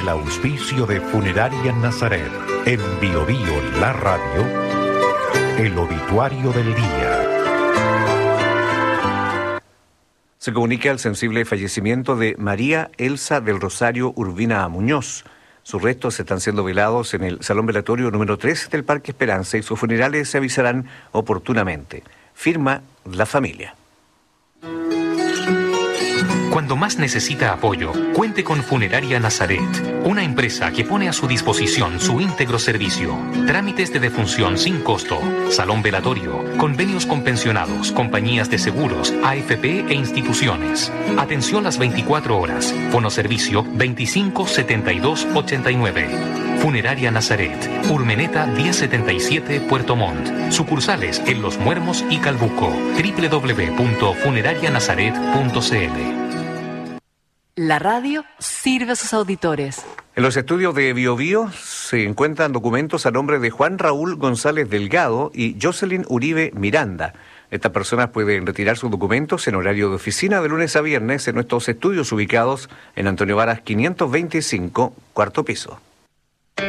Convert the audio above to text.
el auspicio de Funeraria Nazaret, en Biobío, la radio, el obituario del día. Se comunica el sensible fallecimiento de María Elsa del Rosario Urbina Muñoz. Sus restos están siendo velados en el Salón Velatorio número 3 del Parque Esperanza y sus funerales se avisarán oportunamente. Firma la familia. Cuando más necesita apoyo, cuente con Funeraria Nazaret, una empresa que pone a su disposición su íntegro servicio. Trámites de defunción sin costo, salón velatorio, convenios con pensionados, compañías de seguros, AFP e instituciones. Atención las 24 horas. Fonoservicio 25 72 89. Funeraria Nazaret, Urmeneta 1077 Puerto Montt. Sucursales en Los Muermos y Calbuco. www.funerarianazaret.cl. La radio sirve a sus auditores. En los estudios de Biobío se encuentran documentos a nombre de Juan Raúl González Delgado y Jocelyn Uribe Miranda. Estas personas pueden retirar sus documentos en horario de oficina de lunes a viernes en nuestros estudios ubicados en Antonio Varas 525, cuarto piso.